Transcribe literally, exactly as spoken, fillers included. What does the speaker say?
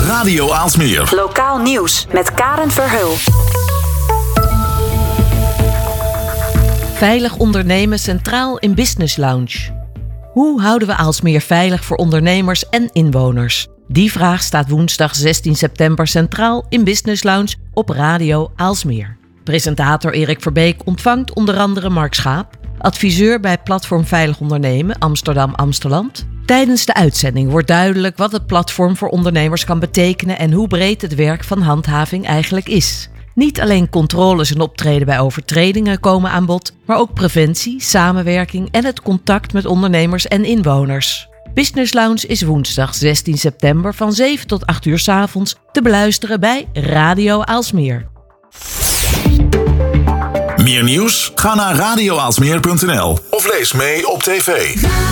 Radio Aalsmeer. Lokaal nieuws met Karen Verheul. Veilig ondernemen centraal in Business Lounge. Hoe houden we Aalsmeer veilig voor ondernemers en inwoners? Die vraag staat woensdag zestien september centraal in Business Lounge op Radio Aalsmeer. Presentator Erik Verbeek ontvangt onder andere Mark Schaap, adviseur bij Platform Veilig Ondernemen Amsterdam-Amsteland. Tijdens de uitzending wordt duidelijk wat het platform voor ondernemers kan betekenen en hoe breed het werk van handhaving eigenlijk is. Niet alleen controles en optreden bij overtredingen komen aan bod, maar ook preventie, samenwerking en het contact met ondernemers en inwoners. Business Lounge is woensdag zestien september van zeven tot acht uur 's avonds te beluisteren bij Radio Aalsmeer. Meer nieuws? Ga naar radio aalsmeer punt n l of lees mee op tv.